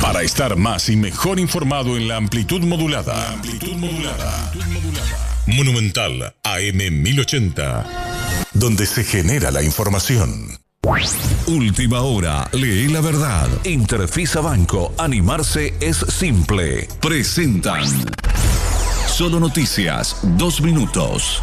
Para estar más y mejor informado en la amplitud modulada. Monumental AM 1080. Donde se genera la información. Última hora, lee la verdad. Interfisa Banco, animarse es simple. Presentan Solo Noticias, 2 minutos.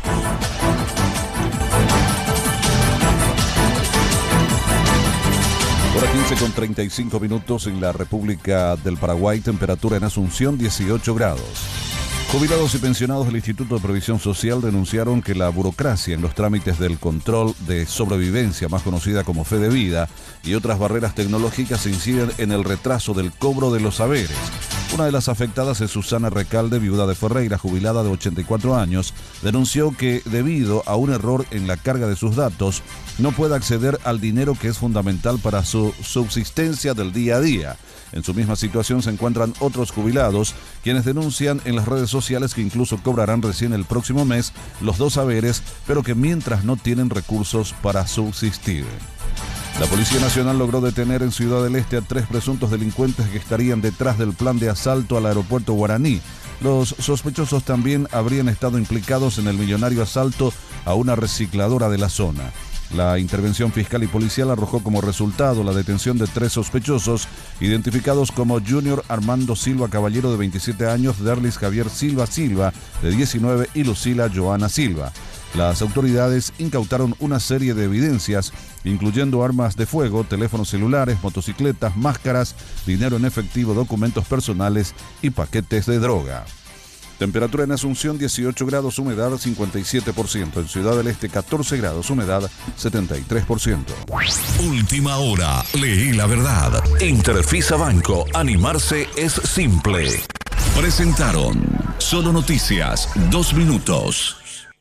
Hora 15:35 en la República del Paraguay. Temperatura en Asunción 18 grados. Jubilados y pensionados del Instituto de Previsión Social denunciaron que la burocracia en los trámites del control de sobrevivencia, más conocida como Fe de Vida, y otras barreras tecnológicas inciden en el retraso del cobro de los haberes. Una de las afectadas es Susana Recalde, viuda de Ferreira, jubilada de 84 años, denunció que debido a un error en la carga de sus datos, no puede acceder al dinero que es fundamental para su subsistencia del día a día. En su misma situación se encuentran otros jubilados, quienes denuncian en las redes sociales que incluso cobrarán recién el próximo mes los 2 haberes, pero que mientras no tienen recursos para subsistir. La Policía Nacional logró detener en Ciudad del Este a 3 presuntos delincuentes que estarían detrás del plan de asalto al aeropuerto Guaraní. Los sospechosos también habrían estado implicados en el millonario asalto a una recicladora de la zona. La intervención fiscal y policial arrojó como resultado la detención de 3 sospechosos, identificados como Junior Armando Silva Caballero, de 27 años, Derlis Javier Silva, de 19, y Lucila Joana Silva. Las autoridades incautaron una serie de evidencias, incluyendo armas de fuego, teléfonos celulares, motocicletas, máscaras, dinero en efectivo, documentos personales y paquetes de droga. Temperatura en Asunción 18 grados, humedad 57%. En Ciudad del Este 14 grados, humedad 73%. Última hora, leí la verdad. Interfisa Banco, animarse es simple. Presentaron Solo Noticias, 2 minutos.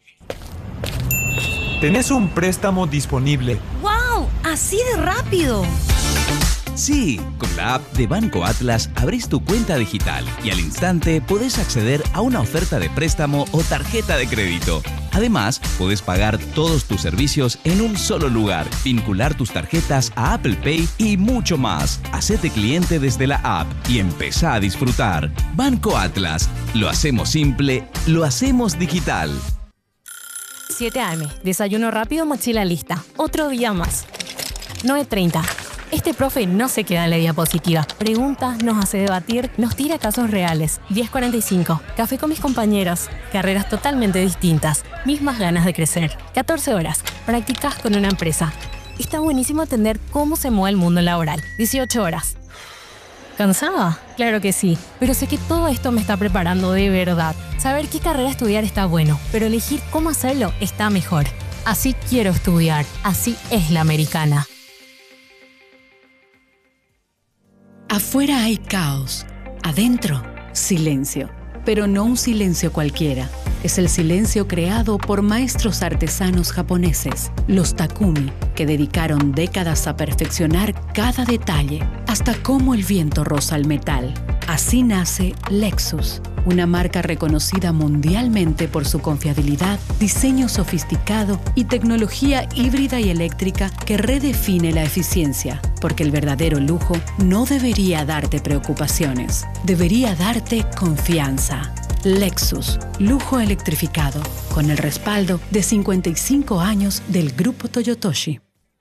Tenés un préstamo disponible. ¡Wow! ¡Así de rápido! Sí, con la app de Banco Atlas abrís tu cuenta digital y al instante podés acceder a una oferta de préstamo o tarjeta de crédito. Además, podés pagar todos tus servicios en un solo lugar, vincular tus tarjetas a Apple Pay y mucho más. Hacete cliente desde la app y empezá a disfrutar. Banco Atlas. Lo hacemos simple, lo hacemos digital. 7 a.m. Desayuno rápido, mochila lista. Otro día más. 9:30. Este profe no se queda en la diapositiva. Pregunta, nos hace debatir, nos tira casos reales. 10:45. Café con mis compañeros. Carreras totalmente distintas. Mismas ganas de crecer. 14 horas. Prácticas con una empresa. Está buenísimo entender cómo se mueve el mundo laboral. 18 horas. ¿Cansada? Claro que sí. Pero sé que todo esto me está preparando de verdad. Saber qué carrera estudiar está bueno, pero elegir cómo hacerlo está mejor. Así quiero estudiar. Así es la americana. Afuera hay caos, adentro, silencio. Pero no un silencio cualquiera. Es el silencio creado por maestros artesanos japoneses, los Takumi, que dedicaron décadas a perfeccionar cada detalle, hasta cómo el viento roza el metal. Así nace Lexus, una marca reconocida mundialmente por su confiabilidad, diseño sofisticado y tecnología híbrida y eléctrica que redefine la eficiencia, porque el verdadero lujo no debería darte preocupaciones, debería darte confianza. Lexus, lujo electrificado, con el respaldo de 55 años del Grupo Toyotoshi.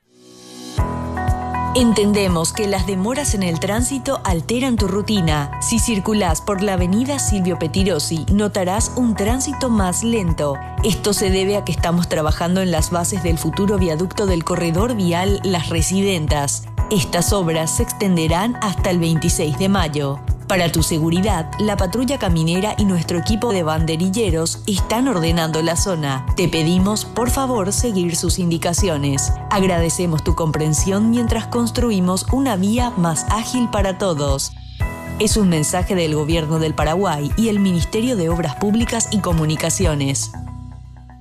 Entendemos que las demoras en el tránsito alteran tu rutina. Si circulás por la avenida Silvio Pettirossi, notarás un tránsito más lento. Esto se debe a que estamos trabajando en las bases del futuro viaducto del corredor vial Las Residentas. Estas obras se extenderán hasta el 26 de mayo. Para tu seguridad, la patrulla caminera y nuestro equipo de banderilleros están ordenando la zona. Te pedimos, por favor, seguir sus indicaciones. Agradecemos tu comprensión mientras construimos una vía más ágil para todos. Es un mensaje del Gobierno del Paraguay y el Ministerio de Obras Públicas y Comunicaciones.